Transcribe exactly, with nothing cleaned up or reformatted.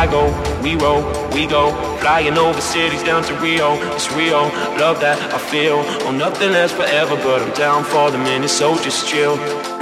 I go, we roll, we go, flying over cities down to Rio. It's real, love that I feel. Oh, nothing lasts forever, but I'm down for the minute, so just chill.